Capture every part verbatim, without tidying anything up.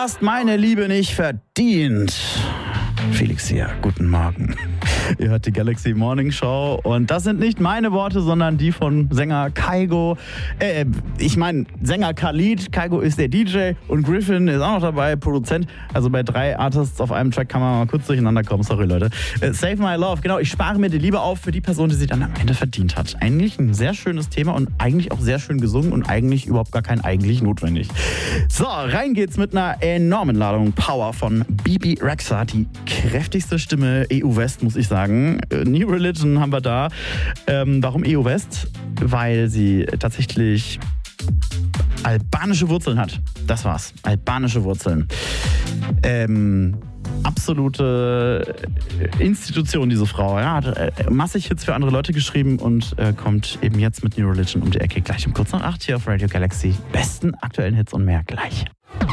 hast meine Liebe nicht verdient. Felix hier, guten Morgen. Ihr hört die Galaxy Morning Show und das sind nicht meine Worte, sondern die von Sänger Kygo. Äh, ich meine Sänger Khalid. Kygo ist der D J und Griffin ist auch noch dabei, Produzent. Also bei drei Artists auf einem Track kann man mal kurz durcheinander kommen. Sorry, Leute. Äh, Save My Love. Genau, ich spare mir die Liebe auf für die Person, die sie dann am Ende verdient hat. Eigentlich ein sehr schönes Thema und eigentlich auch sehr schön gesungen und eigentlich überhaupt gar kein eigentlich notwendig. So, rein geht's mit einer enormen Ladung Power von Bibi Rexha, die kräftigste Stimme E U West, muss ich sagen. New Religion haben wir da. Ähm, warum E U West? Weil sie tatsächlich albanische Wurzeln hat. Das war's. Albanische Wurzeln. Ähm, absolute Institution, diese Frau. Ja, hat äh, massig Hits für andere Leute geschrieben und äh, kommt eben jetzt mit New Religion um die Ecke. Gleich um kurz nach acht hier auf Radio Galaxy. Besten aktuellen Hits und mehr gleich.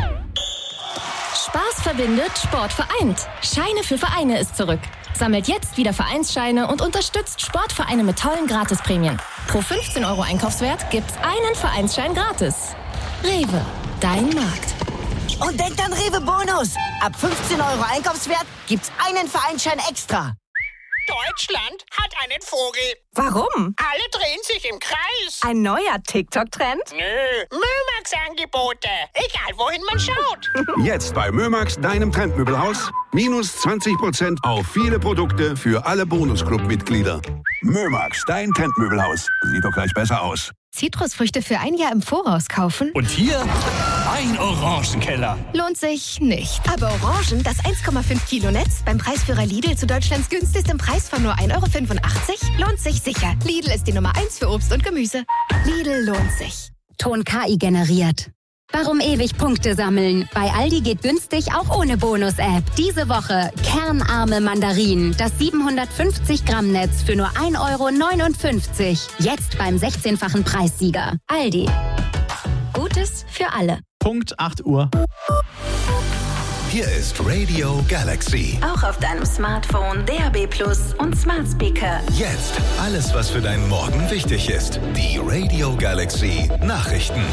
Spaß verbindet, Sport vereint. Scheine für Vereine ist zurück. Sammelt jetzt wieder Vereinsscheine und unterstützt Sportvereine mit tollen Gratisprämien. Pro fünfzehn Euro Einkaufswert gibt's einen Vereinsschein gratis. Rewe, dein Markt. Und denkt an Rewe Bonus. Ab fünfzehn Euro Einkaufswert gibt's einen Vereinsschein extra. Deutschland hat einen Vogel. Warum? Alle drehen sich im Kreis. Ein neuer TikTok-Trend? Nö, Mömax-Angebote. Egal, wohin man schaut. Jetzt bei Mömax, deinem Trendmöbelhaus. Minus zwanzig Prozent auf viele Produkte für alle Bonusclub-Mitglieder. Mömax, dein Trendmöbelhaus. Sieht doch gleich besser aus. Zitrusfrüchte für ein Jahr im Voraus kaufen? Und hier ein Orangenkeller. Lohnt sich nicht. Aber Orangen, das eins Komma fünf Kilo Netz, beim Preisführer Lidl zu Deutschlands günstigstem Preis von nur ein Euro fünfundachtzig, lohnt sich sicher. Lidl ist die Nummer eins für Obst und Gemüse. Lidl lohnt sich. Ton K I generiert. Warum ewig Punkte sammeln? Bei Aldi geht günstig auch ohne Bonus-App. Diese Woche kernarme Mandarinen. Das siebenhundertfünfzig Gramm Netz für nur ein Euro neunundfünfzig. Jetzt beim sechzehnfachen Preissieger. Aldi. Gutes für alle. Punkt acht Uhr. Hier ist Radio Galaxy. Auch auf deinem Smartphone, D A B Plus und Smart Speaker. Jetzt alles, was für deinen Morgen wichtig ist. Die Radio Galaxy Nachrichten.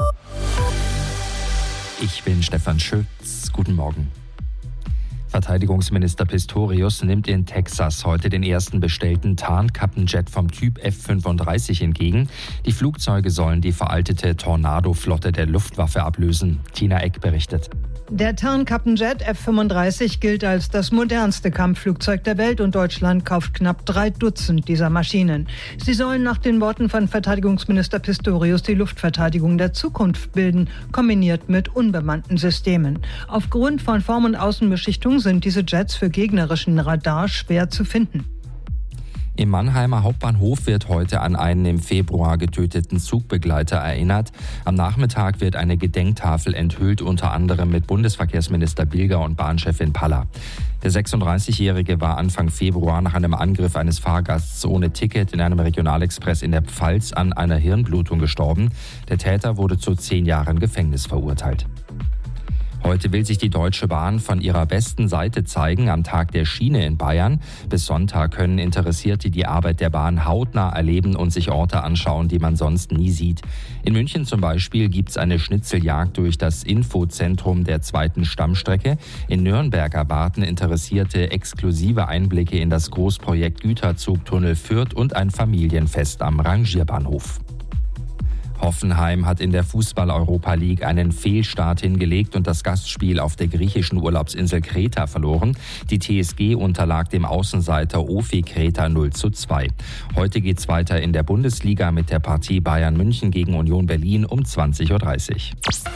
Ich bin Stefan Schütz. Guten Morgen. Verteidigungsminister Pistorius nimmt in Texas heute den ersten bestellten Tarnkappenjet vom Typ F fünfunddreißig entgegen. Die Flugzeuge sollen die veraltete Tornado-Flotte der Luftwaffe ablösen. Tina Eck berichtet. Der Tarnkappenjet F fünfunddreißig gilt als das modernste Kampfflugzeug der Welt und Deutschland kauft knapp drei Dutzend dieser Maschinen. Sie sollen nach den Worten von Verteidigungsminister Pistorius die Luftverteidigung der Zukunft bilden, kombiniert mit unbemannten Systemen. Aufgrund von Form- und Außenbeschichtung sind diese Jets für gegnerischen Radar schwer zu finden. Im Mannheimer Hauptbahnhof wird heute an einen im Februar getöteten Zugbegleiter erinnert. Am Nachmittag wird eine Gedenktafel enthüllt, unter anderem mit Bundesverkehrsminister Bilger und Bahnchefin Palla. Der sechsunddreißigjährige war Anfang Februar nach einem Angriff eines Fahrgasts ohne Ticket in einem Regionalexpress in der Pfalz an einer Hirnblutung gestorben. Der Täter wurde zu zehn Jahren Gefängnis verurteilt. Heute will sich die Deutsche Bahn von ihrer besten Seite zeigen am Tag der Schiene in Bayern. Bis Sonntag können Interessierte die Arbeit der Bahn hautnah erleben und sich Orte anschauen, die man sonst nie sieht. In München zum Beispiel gibt's eine Schnitzeljagd durch das Infozentrum der zweiten Stammstrecke. In Nürnberg erwarten Interessierte exklusive Einblicke in das Großprojekt Güterzugtunnel Fürth und ein Familienfest am Rangierbahnhof. Hoffenheim hat in der Fußball-Europa League einen Fehlstart hingelegt und das Gastspiel auf der griechischen Urlaubsinsel Kreta verloren. Die T S G unterlag dem Außenseiter O F I Kreta null zu zwei. Heute geht's weiter in der Bundesliga mit der Partie Bayern München gegen Union Berlin um zwanzig Uhr dreißig.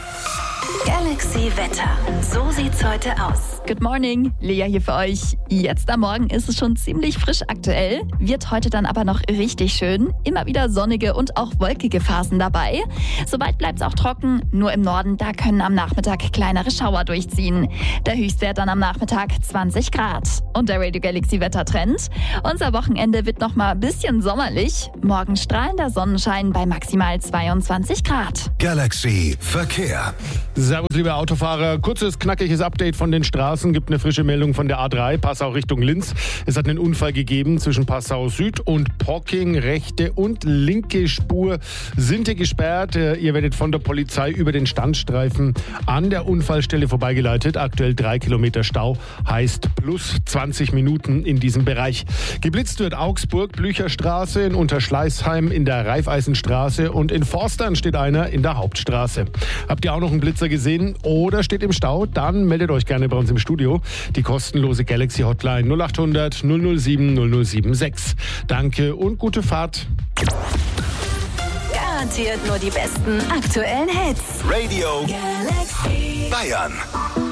Galaxy Wetter. So sieht's heute aus. Good morning, Lea hier für euch. Jetzt am Morgen ist es schon ziemlich frisch aktuell, wird heute dann aber noch richtig schön. Immer wieder sonnige und auch wolkige Phasen dabei. Soweit bleibt's auch trocken, nur im Norden, da können am Nachmittag kleinere Schauer durchziehen. Der Höchstwert dann am Nachmittag zwanzig Grad. Und der Radio Galaxy Wettertrend. Unser Wochenende wird noch mal ein bisschen sommerlich. Morgen strahlender Sonnenschein bei maximal zweiundzwanzig Grad. Galaxy Verkehr. Servus, liebe Autofahrer. Kurzes, knackiges Update von den Straßen. Straßen. Gibt eine frische Meldung von der A drei, Passau Richtung Linz. Es hat einen Unfall gegeben zwischen Passau Süd und Pocking. Rechte und linke Spur sind hier gesperrt. Ihr werdet von der Polizei über den Standstreifen an der Unfallstelle vorbeigeleitet. Aktuell drei Kilometer Stau, heißt plus zwanzig Minuten in diesem Bereich. Geblitzt wird Augsburg, Blücherstraße, in Unterschleißheim, in der Raiffeisenstraße und in Forstern steht einer in der Hauptstraße. Habt ihr auch noch einen Blitzer gesehen oder steht im Stau? Dann meldet euch gerne bei uns im Studio. Die kostenlose Galaxy Hotline null acht hundert null null sieben null null sieben sechs. Danke und gute Fahrt. Garantiert nur die besten aktuellen Hits. Radio Galaxy Bayern.